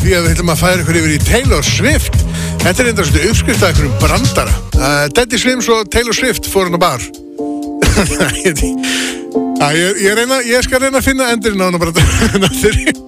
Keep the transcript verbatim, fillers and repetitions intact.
því að við ætlum að færa ykkur yfir í Taylor Swift. Þetta er enda svona uppskrift af ykkur brandara. Uh, Teddy Swims og Taylor Swift fór hann á bar. ég, ég, reyna, ég skal reyna að finna endurinn á hann bara.